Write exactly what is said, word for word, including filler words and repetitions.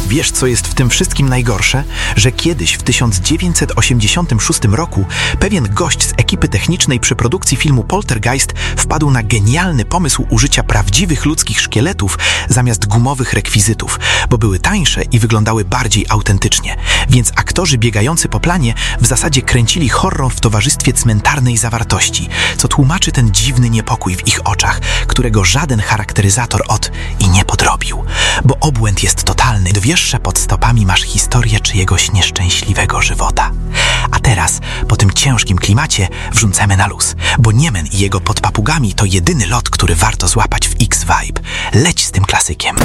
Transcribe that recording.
Wiesz, co jest w tym wszystkim najgorsze? Że kiedyś w tysiąc dziewięćset osiemdziesiątym szóstym roku pewien gość z ekipy technicznej przy produkcji filmu Poltergeist wpadł na genialny pomysł użycia prawdziwych ludzkich szkieletów zamiast gumowych rekwizytów, bo były tańsze i wyglądały bardziej autentycznie. Więc aktorzy biegający po planie w zasadzie kręcili horror w towarzystwie cmentarnej zawartości, co tłumaczy ten dziwny niepokój w ich oczach, którego żaden charakteryzator od i nie podrobił. Bo obłęd jest totalny. Wiesz, że pod stopami masz historię czyjegoś nieszczęśliwego żywota. A teraz, po tym ciężkim klimacie, wrzucamy na luz, bo Niemen i jego pod papugami to jedyny lot, który warto złapać w X-Vibe. Leć z tym klasykiem.